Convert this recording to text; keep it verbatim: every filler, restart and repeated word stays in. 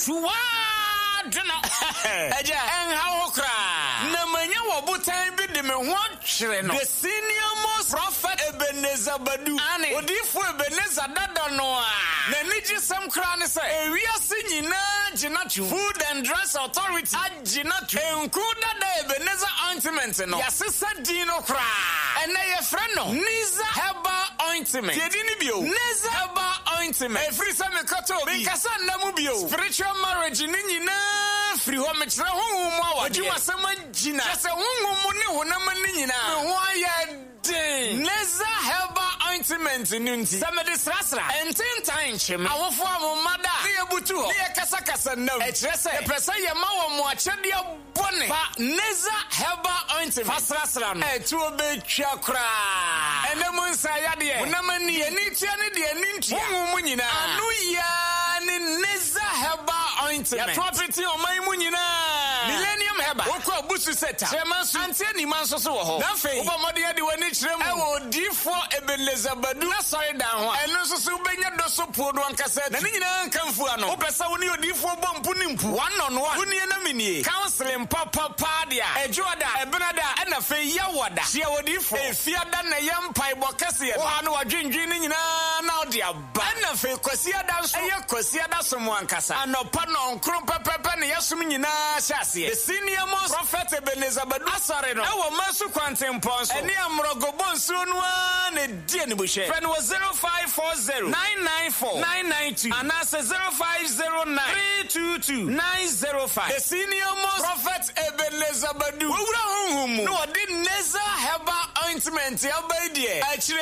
Chuwa dino. Eja en how kra. Na manya wo botan bi de me ho twere no. The senior most prophet Ebenezer Badu. Odifo Ebenezer Dada no a. Na niji sam kra ne se ewiase nyina gina tu. Food and Drug Authority agina tu. Enku Dada Ebenezer ointment no. Yasesa dino kra. Ene ye friend no. Niza Herbal ointment. Yedini bio. Niza Herbal ointment. Every time me kato bi. Kasa namu bio. Spiritual marriage ni nyina free home me tira honhom awa. Odwuma sama gina. Kasa honhom mu ne honam ni nyina. Ho aye den. Niza Herbal ointment nunti. Samedi srasra. Enten time chim. Awofo amomada. Ne ebutu ho. Ne kasa kasa nam. E kire se. E pesa ye ma wo mo achede bone. Fa Niza Herbal ointment. Fa srasra no. E tuo be twa kra. Ene mo nsa ya de. Honam ni ani tia ne de ani ntia. Honhom nyina. Anu ya ne Niza Herbal ointment. Ya property o man mu nyina. Millennium Herbal. Woko abusu seta. Chema su. Antie ni man so so wo ho. Na fe. Oba mode ya de wani chire mu. E wo difo Ebenezer Badu. Na sorry dan ho. Eno so so benya do so po do ankasa. Na ni nyina nkamfu ano. Opesa woni odifo bom mpu ni mpu. One on one. Woni na minie. Counseling papa pa dia. Ejoda, ebenada, e na fe yawoda. Hia odifo. E fiada na yempai bokase ye. Wo ha no wadwendwen ni nyina na odi aba. E na fe kwasiada so. E ye kwasiada so mo ankasa. Anopa no nkron pepepe ne yesum nyina hyase. The senior most prophet Ebenezer Badu asare no. E wo masu kwanten ponso. Eni amrogo bonsu no a ne die ne buhye. Friend was zero five four zero nine nine four nine nine two and that's zero five zero nine three two two nine zero five. The senior most prophet Ebenezer Badu. Wo wura honhom. No odi Niza Herbal ointment ya ba die.